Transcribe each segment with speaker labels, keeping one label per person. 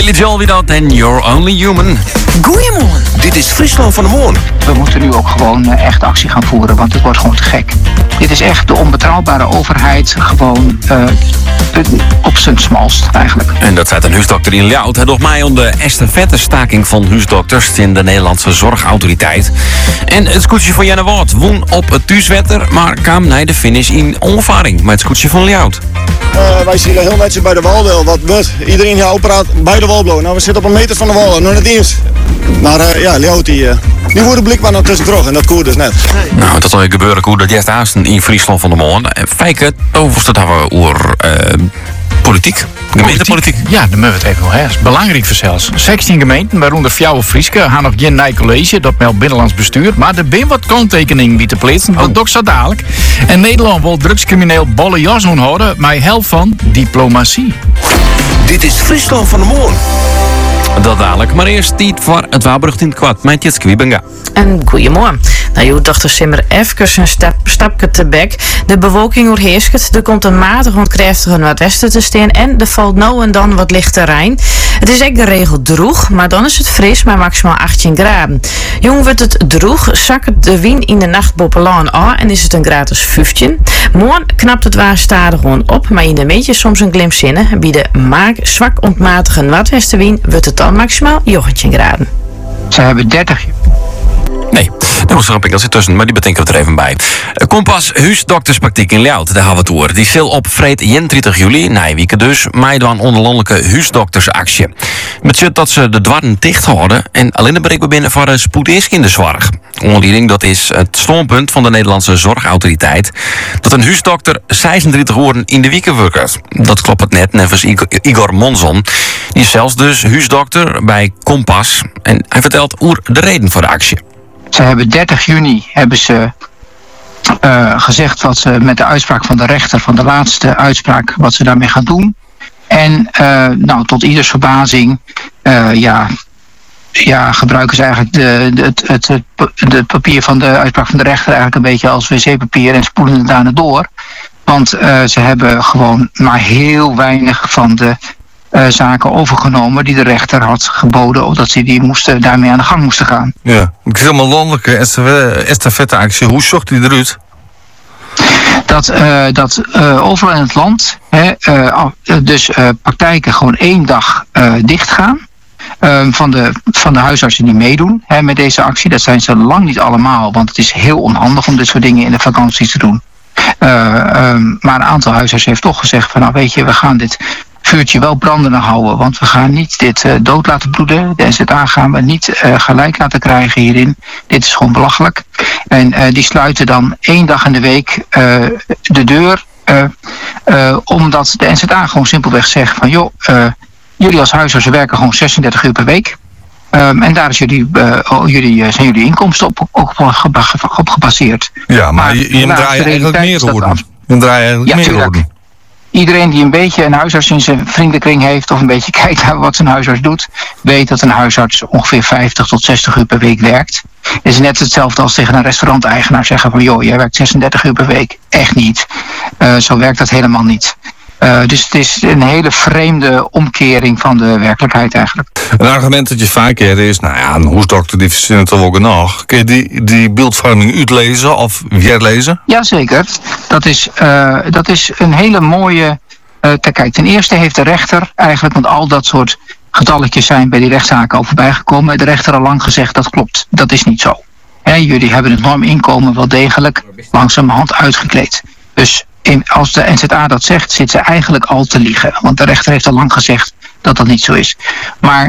Speaker 1: Billy Joel without and You're Only Human.
Speaker 2: Goeiemorgen.
Speaker 3: Dit is Friesland van de Morgen.
Speaker 4: We moeten nu ook gewoon echt actie gaan voeren, want het wordt gewoon te gek. Dit is echt de onbetrouwbare overheid gewoon op zijn smalst eigenlijk.
Speaker 1: En dat zei een huisdokter in Ljout. Hij docht mij om de estafette-staking van huisdokters in de Nederlandse Zorgautoriteit. En het scootje van Janne Woord won op het thuiswetter, maar kwam naar de finish in onvaring met het scootje van Ljout.
Speaker 5: Wij zien heel netjes bij de wal wat wordt. Iedereen hier praat bij de wal blowen. Nou, we zitten op een meter van de wal, nog net eens. Maar Ljout die wordt blijkbaar nog tussen droog en dat koert dus net.
Speaker 1: Nou, dat zal je gebeuren hoe dat juist aanstaan in Friesland van de Morgen. Fijke, overste dat we over politiek. Gemeentepolitiek.
Speaker 6: Ja, daar moeten we het even over hebben. Dat is belangrijk voor zelfs. 16 gemeenten, waaronder Fjouwer Frieske, gaan nog geen nieuw college, dat meldt Binnenlands Bestuur. Maar er zijn wat kanttekeningen bij te plaatsen, dat doet zo dadelijk. En Nederland wil drugscrimineel Bolle Jas houden, met helft van diplomatie.
Speaker 3: Dit is Friesland van de Morgen.
Speaker 1: Dat dadelijk, maar eerst tijd voor het Waalbrug in het kwad. Mijn Tjitske Wiebenga.
Speaker 2: En goeiemorgen. Nou, je dochter simmer even een stapje te bek. De bewolking overheerst. Er komt een matig ontkrachtige noordwesten te staan. En er valt nou en dan wat licht terrein. Het is echt geregeld droeg, maar dan is het fris, maar maximaal 18 graden. Jong wordt het droeg, zakt de wind in de nacht boppelaan aan en is het een gratis 15. Morgen knapt het waar stadig gewoon op, maar in de meetje soms een glimp zinnen. Bij de zwak ontmatige noordwestenwind wordt het dan maximaal 18 graden.
Speaker 4: Ze hebben 30.
Speaker 1: Nee, daar moest er een pikkeltje tussen, maar die bedenken we er even bij. Kompas huisdokterspraktijk in Ljout, daar gaan we het over. Die zal op vreed 31 juli, nijwieken dus, meedoen aan onderlandelijke huisdoktersactie. Met dat ze de dwarren dicht houden en alleen bereikbaar binnen voor een spoedeerst in de zorg. Onleiding, dat is het standpunt van de Nederlandse Zorgautoriteit, dat een huisdokter 36 uur in de week werkt. Dat klopt het net, nevens Igor Monzon. Die is zelfs dus huisdokter bij Kompas en hij vertelt over de reden voor de actie.
Speaker 4: Ze hebben 30 juni gezegd wat ze met de uitspraak van de rechter, van de laatste uitspraak, wat ze daarmee gaan doen. En tot ieders verbazing gebruiken ze eigenlijk het papier van de uitspraak van de rechter eigenlijk een beetje als wc-papier en spoelen het daarna door. Want ze hebben gewoon maar heel weinig van de zaken overgenomen die de rechter had geboden, omdat ze daarmee aan de gang moesten gaan.
Speaker 7: Ja, het is helemaal landelijke estafetteactie. Hoe zocht die eruit?
Speaker 4: Dat overal in het land praktijken gewoon 1 dag dicht gaan. Van de huisartsen die meedoen met deze actie. Dat zijn ze lang niet allemaal, want het is heel onhandig om dit soort dingen in de vakantie te doen. Maar een aantal huisartsen heeft toch gezegd van, nou weet je, we gaan dit vuurtje wel brandende houden, want we gaan niet dit dood laten bloeden. De NZA gaan we niet gelijk laten krijgen hierin. Dit is gewoon belachelijk. En die sluiten dan 1 dag in de week de deur, omdat de NZA gewoon simpelweg zegt van, joh, jullie als huisartsen werken gewoon 36 uur per week. En daar is zijn jullie inkomsten op gebaseerd.
Speaker 7: Ja, maar je draait eigenlijk meer worden. Je draait eigenlijk meer worden.
Speaker 4: Iedereen die een beetje een huisarts in zijn vriendenkring heeft of een beetje kijkt naar wat zijn huisarts doet, weet dat een huisarts ongeveer 50 tot 60 uur per week werkt. Het is net hetzelfde als tegen een restauranteigenaar zeggen van, joh, jij werkt 36 uur per week. Echt niet. Zo werkt dat helemaal niet. Dus het is een hele vreemde omkering van de werkelijkheid eigenlijk.
Speaker 7: Een argument dat je vaak hebt is, nou ja, een hoesdokter die verzint het toch ook nog. Kun je die beeldvorming uitlezen of weerlezen?
Speaker 4: Jazeker. Dat is een hele mooie... Kijk, ten eerste heeft de rechter eigenlijk, want al dat soort getalletjes zijn bij die rechtszaken al voorbij gekomen. De rechter al lang gezegd, dat klopt. Dat is niet zo. Jullie hebben het norminkomen wel degelijk langzamerhand uitgekleed. Dus als de NZA dat zegt, zit ze eigenlijk al te liegen. Want de rechter heeft al lang gezegd dat dat niet zo is. Maar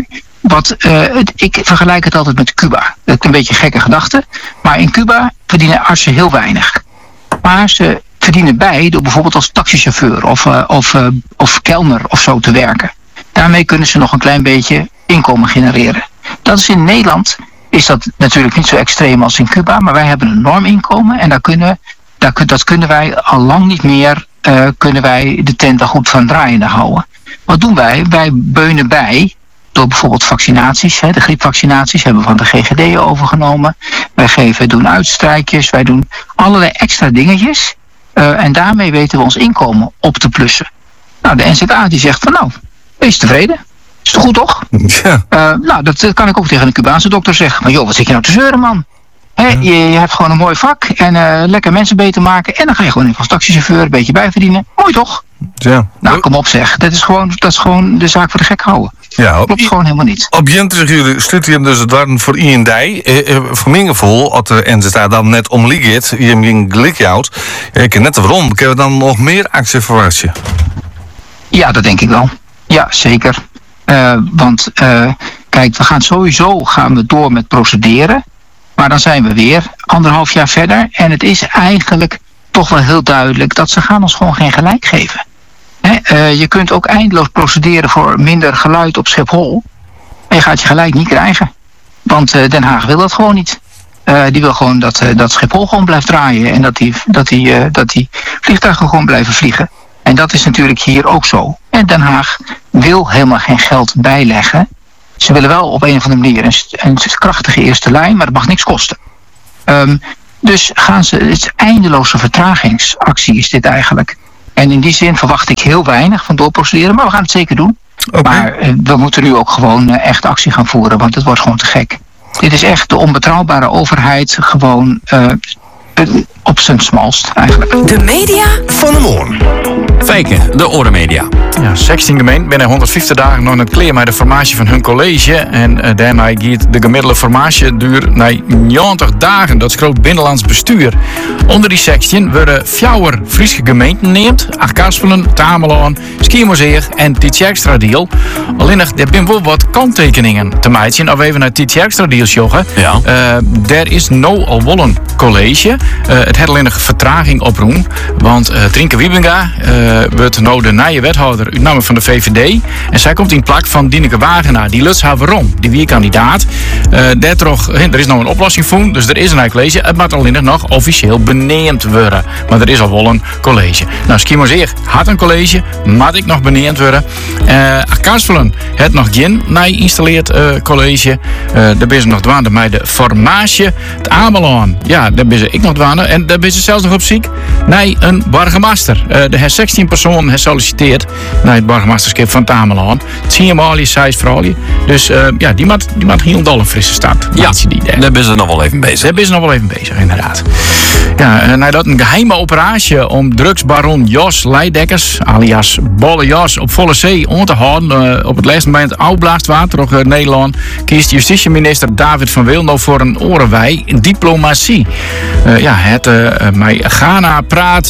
Speaker 4: ik vergelijk het altijd met Cuba. Dat is een beetje een gekke gedachte. Maar in Cuba verdienen artsen heel weinig. Maar ze verdienen bij door bijvoorbeeld als taxichauffeur of kelner of zo te werken. Daarmee kunnen ze nog een klein beetje inkomen genereren. Dat is in Nederland, is dat natuurlijk niet zo extreem als in Cuba. Maar wij hebben een norminkomen en dat kunnen wij al lang niet meer, kunnen wij de tent er goed van draaiende houden. Wat doen wij? Wij beunen bij door bijvoorbeeld vaccinaties. De griepvaccinaties hebben we van de GGD overgenomen. Wij doen uitstrijkjes, wij doen allerlei extra dingetjes. En daarmee weten we ons inkomen op te plussen. Nou, de NZA die zegt van, nou, wees tevreden. Is toch goed, toch?
Speaker 7: Ja.
Speaker 4: Nou, dat kan ik ook tegen een Cubaanse dokter zeggen. Maar joh, wat zit je nou te zeuren, man? Hè, je hebt gewoon een mooi vak en lekker mensen beter maken. En dan ga je gewoon even als taxichauffeur een beetje bijverdienen. Mooi toch?
Speaker 7: Ja.
Speaker 4: Nou, kom op zeg. Dat is gewoon de zaak voor de gek houden.
Speaker 7: Ja,
Speaker 4: Klopt gewoon helemaal niet.
Speaker 7: Op Jente zeggen jullie, stuurt hem dus het warm voor I en Dij. Voor mijn gevoel, als de NZA dan net omliegt, je hem gelijk houdt. Ik ken net waarom. Kunnen we dan nog meer actie verwachten?
Speaker 4: Ja, dat denk ik wel. Ja, zeker. Want kijk, gaan we door met procederen. Maar dan zijn we weer 1,5 jaar verder. En het is eigenlijk toch wel heel duidelijk dat ze gaan ons gewoon geen gelijk geven. Je kunt ook eindeloos procederen voor minder geluid op Schiphol. En je gaat je gelijk niet krijgen. Want Den Haag wil dat gewoon niet. Die wil gewoon dat Schiphol gewoon blijft draaien. En dat die vliegtuigen gewoon blijven vliegen. En dat is natuurlijk hier ook zo. En Den Haag wil helemaal geen geld bijleggen. Ze willen wel op een of andere manier een krachtige eerste lijn, maar dat mag niks kosten. Dus het is eindeloze vertragingsactie is dit eigenlijk. En in die zin verwacht ik heel weinig van doorprocederen, maar we gaan het zeker doen.
Speaker 7: Okay.
Speaker 4: Maar we moeten nu ook gewoon echt actie gaan voeren, want het wordt gewoon te gek. Dit is echt de onbetrouwbare overheid gewoon op zijn smalst eigenlijk.
Speaker 3: De media van de morgen.
Speaker 1: Fijke, de Orenmedia.
Speaker 6: Ja, 16 gemeenten binnen 150 dagen nog het klaar met de formatie van hun college. En daarmee gaat de gemiddelde formatieduur naar 90 dagen. Dat is groot binnenlands bestuur. Onder die 16 worden 4 Friese gemeenten neemt. Achtkarspelen, Tamelaan, Schiermozeel en Tietje-Extra-deal. Alleen nog, er zijn wel wat kanttekeningen te maken. Of even naar Tietje-Extra-deals joggen.
Speaker 1: Ja.
Speaker 6: Er is nou al wel een college. Het heeft alleen nog vertraging oproepen. Want Trinke Wiebinga wordt nou de nieuwe wethouder uit naam van de VVD. En zij komt in plak van Dineke Wagenaar. Die luts haar waarom. Die wie kandidaat. Er is nou een oplossing voor. Dus er is een college. Het moet alleen nog officieel beneemd worden. Maar er is al wel een college. Nou, Schiermozeel had een college. Moet ik nog beneemd worden. Karsvelen het nog geen installeerd college. Daar ben ze nog dwaande met de formatie. Het Amelaan. Ja, daar ben ze ik nog dwaande. En daar ben ze zelfs nog op ziek. Nee, een burgemeester. De 16 personen heeft solliciteerd naar het burgemeesterschap van Tamelaan. 10 maal is 6 vrouwen. Dus ja, die maakt heel dol een frisse start.
Speaker 1: Ja, daar ben ze nog wel even bezig.
Speaker 6: Daar ben ze nog wel even bezig, inderdaad. Ja, nadat een geheime operatie om drugsbaron Jos Leidekkers, alias Bolle Jos, op volle zee om te houden op het laatste moment uitblaast door Nederland, kiest justitieminister David van Wil nou voor een orenwij diplomatie. Het met Ghana praat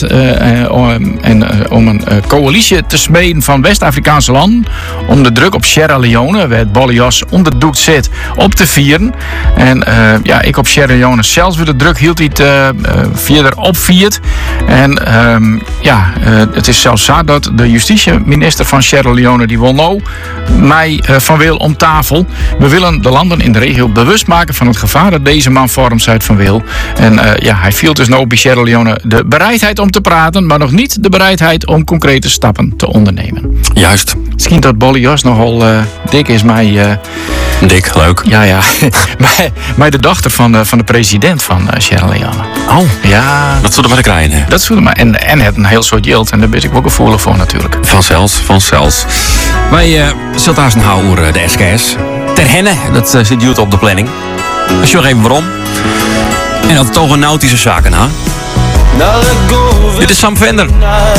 Speaker 6: om een coalitie te smeden van West-Afrikaanse landen om de druk op Sierra Leone, waar het Bolle Jos onder doek zit, op te vieren. En ik op Sierra Leone zelfs weer de druk hield hij verder opviert. En het is zelfs zo dat de justitieminister van Sierra Leone die wil nou mij van Wil om tafel. We willen de landen in de regio bewust maken van het gevaar dat deze man vormt, zei Van Wil. En hij viel dus nou bij Sierra Leone de bereidheid om te praten, maar nog niet de bereidheid om concrete stappen te ondernemen.
Speaker 1: Juist.
Speaker 6: Misschien dat Bolle Jos nogal dik is mij.
Speaker 1: Dik, leuk.
Speaker 6: Ja. maar de dochter van de president van Sierra Leone.
Speaker 1: Oh,
Speaker 6: ja.
Speaker 1: dat zullen we krijgen.
Speaker 6: Dat zullen we. En het een heel soort yield. En daar ben ik ook gevoelig voor natuurlijk.
Speaker 1: Vanzelfs. Wij zullen daar eens houden de SKS. Ter henne, dat zit goed op de planning. Als je nog even waarom. En dat toch een nautische zaken, hè? Dit is Sam Vender.